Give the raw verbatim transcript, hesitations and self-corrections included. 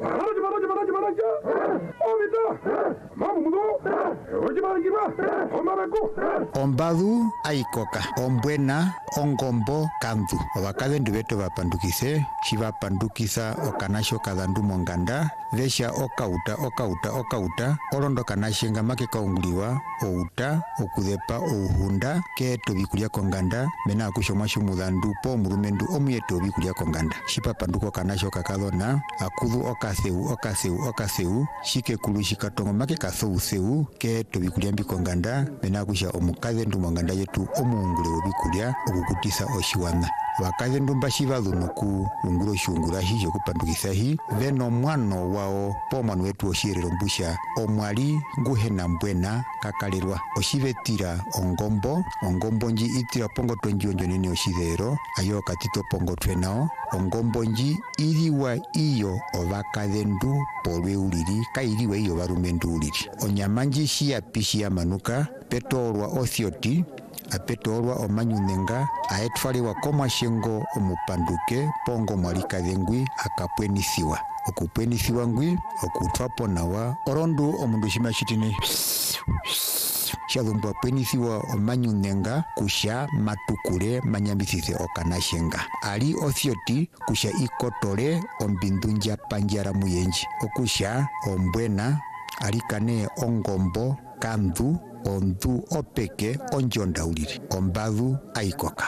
Ombadu aikoka, ombwena, ongombo, kandu. Obakadendu beto bapandukise, shibapandukisa okanasho kadandu monganda, vesha okauta, okauta, okauta, olondo kanashenga make kaunguliwa, outa, okudepa, ouhunda, keto bikulia konganda, mena akushoma shumudandu po murumendu omuyeto bikulia konganda. Shipapanduko kanasho kakadona, akudu okaseu, okaseu, okaseu, shike kulu shikatongo make kasou seu, keto bikulia mbikonganda, mena akusha omukadendu monganda yetu omuungule obikulia, okukutisa oshiwana. Wakadendu mbashiva dhunuku ungulo shungurahi jokupandukisahi veno mwano wao po mwanu wetu oshirero mbusha omwali nguhena mbwena kakalirwa oshivetira ongombo ongombo nji itira pongo tonji onjo nini oshidero ayo katito pongo twenao ongombo nji iriwa iyo ovakadendu polwe uliri kairiwa iyo varumendu uliri onyamanji shia pishi ya manuka petolwa othioti apetolwa omanyunenga aetwaliwa komwashengo omupanduke pongo mwalikadhengwi akapwenisiwa okupwenisiwa ngwi okutwapo nawa orondu omundu shima shitine shalumbu apwenisiwa omanyunenga kusha matukule manyambisise okanashenga ali othioti kusha ikotole ombindu njapa muyenji okusha ombwena alikane ongombo kandu ondu opeke onjonda uliri ombadu aikoka